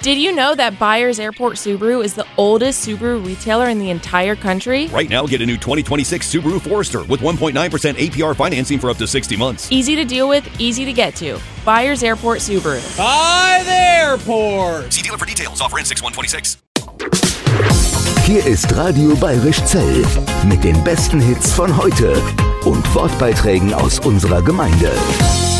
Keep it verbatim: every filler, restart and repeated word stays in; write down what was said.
Did you know that Byers Airport Subaru is the oldest Subaru retailer in the entire country? Right now, get a new twenty twenty-six Subaru Forester with one point nine percent A P R financing for up to sixty months. Easy to deal with, easy to get to. Byers Airport Subaru. By the airport. See dealer for details. Offer in six one twenty-six. Hier ist Radio Bayerisch Zell mit den besten Hits von heute und Wortbeiträgen aus unserer Gemeinde.